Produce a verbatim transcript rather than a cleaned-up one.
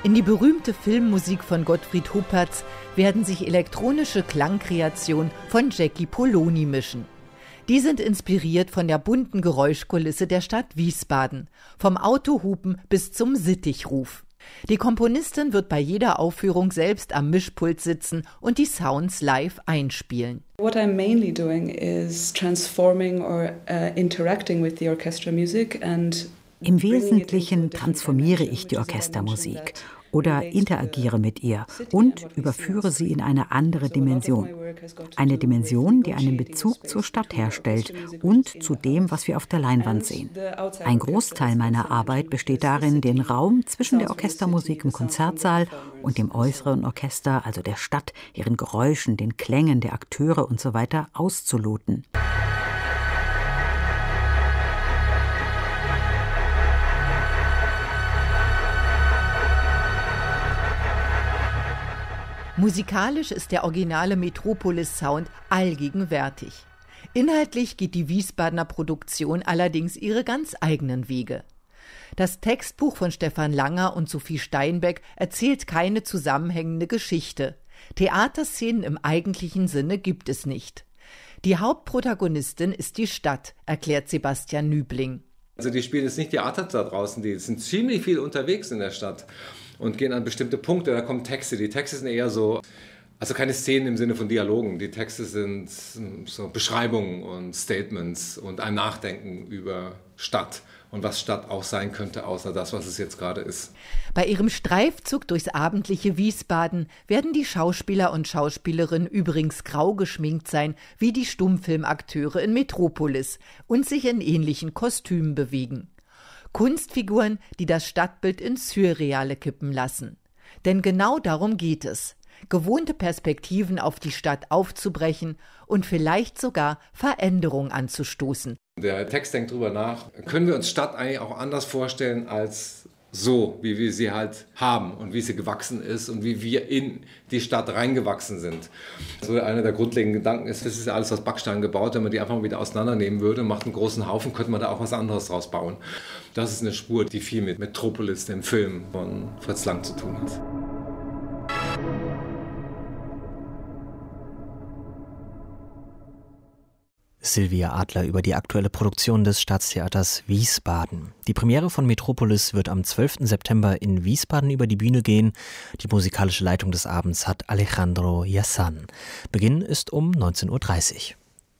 In die berühmte Filmmusik von Gottfried Huppertz werden sich elektronische Klangkreationen von Jackie Poloni mischen. Die sind inspiriert von der bunten Geräuschkulisse der Stadt Wiesbaden, vom Autohupen bis zum Sittichruf. Die Komponistin wird bei jeder Aufführung selbst am Mischpult sitzen und die Sounds live einspielen. What I'm mainly doing is transforming or uh, interacting with the orchestra music and Im Wesentlichen transformiere ich die Orchestermusik oder interagiere mit ihr und überführe sie in eine andere Dimension. Eine Dimension, die einen Bezug zur Stadt herstellt und zu dem, was wir auf der Leinwand sehen. Ein Großteil meiner Arbeit besteht darin, den Raum zwischen der Orchestermusik im Konzertsaal und dem äußeren Orchester, also der Stadt, ihren Geräuschen, den Klängen der Akteure usw. auszuloten. Musikalisch ist der originale Metropolis-Sound allgegenwärtig. Inhaltlich geht die Wiesbadener Produktion allerdings ihre ganz eigenen Wege. Das Textbuch von Stefan Langer und Sophie Steinbeck erzählt keine zusammenhängende Geschichte. Theaterszenen im eigentlichen Sinne gibt es nicht. Die Hauptprotagonistin ist die Stadt, erklärt Sebastian Nübling. Also die spielen jetzt nicht Theater da draußen, die sind ziemlich viel unterwegs in der Stadt und gehen an bestimmte Punkte, da kommen Texte. Die Texte sind eher so, also keine Szenen im Sinne von Dialogen. Die Texte sind so Beschreibungen und Statements und ein Nachdenken über Stadt und was Stadt auch sein könnte, außer das, was es jetzt gerade ist. Bei ihrem Streifzug durchs abendliche Wiesbaden werden die Schauspieler und Schauspielerinnen übrigens grau geschminkt sein, wie die Stummfilmakteure in Metropolis und sich in ähnlichen Kostümen bewegen. Kunstfiguren, die das Stadtbild ins Surreale kippen lassen. Denn genau darum geht es, gewohnte Perspektiven auf die Stadt aufzubrechen und vielleicht sogar Veränderung anzustoßen. Der Text denkt drüber nach, können wir uns Stadt eigentlich auch anders vorstellen als so, wie wir sie halt haben und wie sie gewachsen ist und wie wir in die Stadt reingewachsen sind. So einer der grundlegenden Gedanken ist, das ist ja alles aus Backstein gebaut, wenn man die einfach mal wieder auseinandernehmen würde und macht einen großen Haufen, könnte man da auch was anderes draus bauen. Das ist eine Spur, die viel mit Metropolis, dem Film von Fritz Lang, zu tun hat. Silvia Adler über die aktuelle Produktion des Staatstheaters Wiesbaden. Die Premiere von Metropolis wird am zwölften September in Wiesbaden über die Bühne gehen. Die musikalische Leitung des Abends hat Alejandro Yassan. Beginn ist um neunzehn Uhr dreißig.